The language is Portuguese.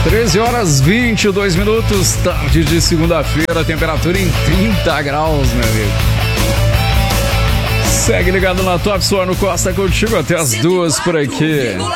13 horas 22 minutos, tarde de segunda-feira, temperatura em 30 graus, meu amigo. Segue ligado na Top Suano Costa contigo até as 2 por aqui.